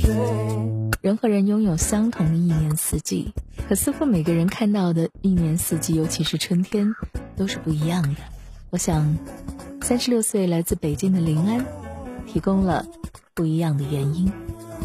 人和人拥有相同的一年四季，可似乎每个人看到的一年四季，尤其是春天，都是不一样的。我想36岁来自北京的林安提供了不一样的原因。